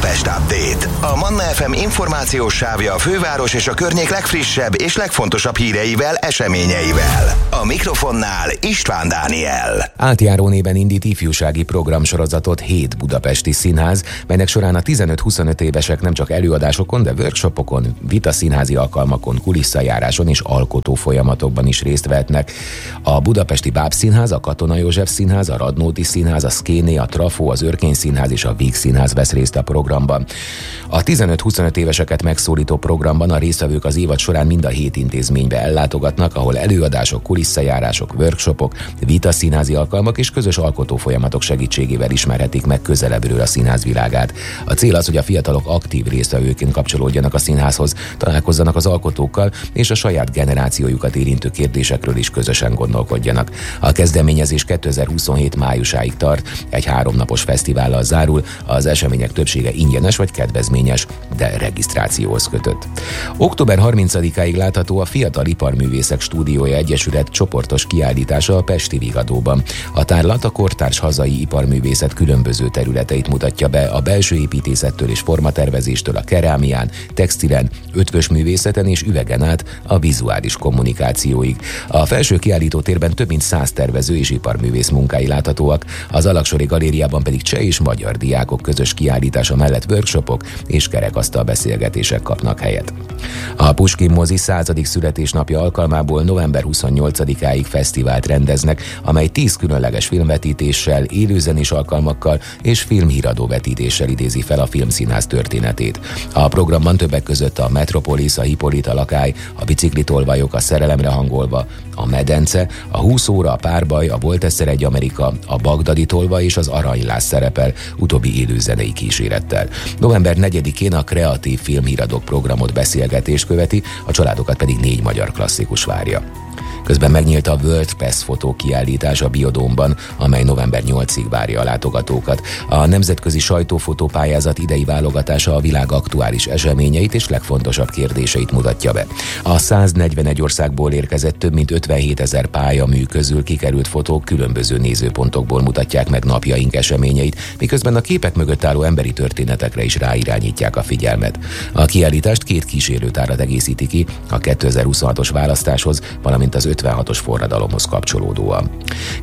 Budapest Update. A Manna FM információs sávja a főváros és a környék legfrissebb és legfontosabb híreivel, eseményeivel. A mikrofonnál István Dániel. Átjáró néven indít ifjúsági programsorozatot 7 budapesti színház, melynek során a 15-25 évesek nem csak előadásokon, de workshopokon, vitaszínházi alkalmakon, kulisszajáráson és alkotó folyamatokban is részt vehetnek. A Budapesti Bábszínház, a Katona József Színház, a Radnóti Színház, a Szkéné, a Trafó, az Örkény Színház és a Víg Színház vesz részt a programban. A 15-25 éveseket megszólító programban a résztvevők az évad során mind a 7 intézménybe ellátogatnak, ahol előadások, kulisszajárások, workshopok, vitaszínházi alkalmak és közös alkotó folyamatok segítségével ismerhetik meg közelebbről a színház világát. A cél az, hogy a fiatalok aktív résztvevőként kapcsolódjanak a színházhoz, találkozzanak az alkotókkal és a saját generációjukat érintő kérdésekről is közösen gondolkodjanak. A kezdeményezés 2027 májusáig tart, egy 3 napos fesztivállal zárul, az események többsége ingyenes vagy kedvezményes, de regisztrációhoz kötött. Október 30-áig látható a Fiatal Iparművészek Stúdiója Egyesület csoportos kiállítása a Pesti Vigadóban. A tárlat a kortárs hazai iparművészet különböző területeit mutatja be, a belső építészettől és formatervezéstől a kerámián, textilen, ötvös művészeten és üvegen át a vizuális kommunikációig. A felső kiállító térben több mint 100 tervező és iparművész munkái láthatóak, az Alaksori Galériában pedig cseh és magyar diákok közös kiállítása mellett workshopok és kerekasztal beszélgetések kapnak helyet. A Puskin mozi 100. születésnapja alkalmából november 28-áig fesztivált rendeznek, amely 10 különleges filmvetítéssel, élőzenés alkalmakkal és filmhíradó vetítéssel idézi fel a filmszínház történetét. A programban többek között a Metropolis, a Hippolyta Lakály, a Biciklitolvajok, a Szerelemre hangolva, a Medence, a 20 óra, a Párbaj, a Volt egyszer egy Amerika, a Bagdadi tolva és az Aranyláz szerepel, utóbbi élőzenei kísérettel. November 4-én a kreatív filmhíradók programot beszélgetést követi, a családokat pedig 4 magyar klasszikus várja. Közben megnyílt a World Pass fotó kiállítás a Biodómban, amely november 8-ig várja a látogatókat. A nemzetközi sajtófotópályázat idei válogatása a világ aktuális eseményeit és legfontosabb kérdéseit mutatja be. A 141 országból érkezett több mint 57 000 pályamű közül kikerült fotók különböző nézőpontokból mutatják meg napjaink eseményeit, miközben a képek mögött álló emberi történetekre is ráirányítják a figyelmet. A kiállítást 2 kísérőtárat egészíti ki a 2026-os választáshoz, valamint az 56-os forradalomhoz kapcsolódóan.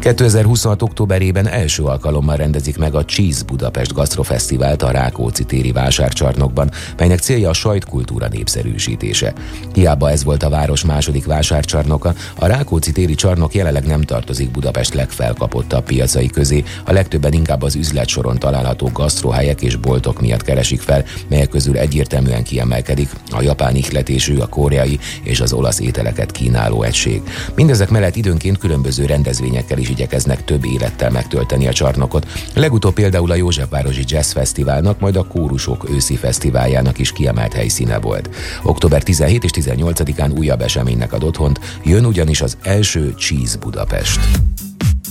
2026. októberében első alkalommal rendezik meg a Cheese Budapest Gasztrofesztivált a Rákóczi téri vásárcsarnokban, melynek célja a sajtkultúra népszerűsítése. Hiába ez volt a város második vásárcsarnoka, a Rákóczi téri csarnok jelenleg nem tartozik Budapest legfelkapottabb piacai közé, a legtöbben inkább az üzletsoron található gasztrohelyek és boltok miatt keresik fel, melyek közül egyértelműen kiemelkedik a japán ihletésű, a koreai és az olasz ételeket kínáló egység. Mindezek mellett időnként különböző rendezvényekkel is igyekeznek több élettel megtölteni a csarnokot. Legutóbb például a Józsefvárosi Jazz Fesztiválnak, majd a Kórusok őszi fesztiváljának is kiemelt helyszíne volt. Október 17 és 18-án újabb eseménynek ad otthont, jön ugyanis az első Cheese Budapest.